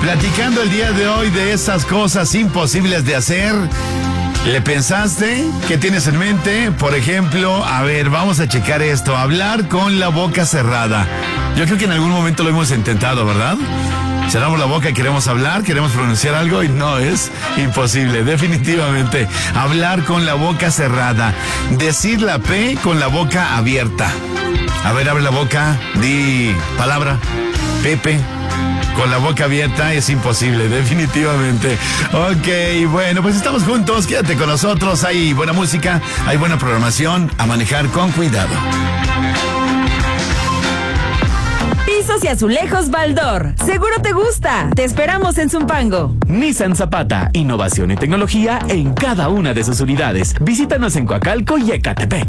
Platicando el día de hoy de esas cosas imposibles de hacer. ¿Le pensaste? ¿Qué tienes en mente? Por ejemplo, a ver, vamos a checar esto. Hablar con la boca cerrada. Yo creo que en algún momento lo hemos intentado, ¿verdad? Cerramos la boca y queremos hablar, queremos pronunciar algo y no, es imposible, definitivamente. Hablar con la boca cerrada. Decir la P con la boca abierta. A ver, abre la boca, di palabra, Pepe. Con la boca abierta es imposible, definitivamente. Ok, bueno, pues estamos juntos, quédate con nosotros, hay buena música, hay buena programación, a manejar con cuidado. Pisos y azulejos Baldor. Seguro te gusta. Te esperamos en Zumpango. Nissan Zapata, innovación y tecnología en cada una de sus unidades. Visítanos en Coacalco y Ecatepec.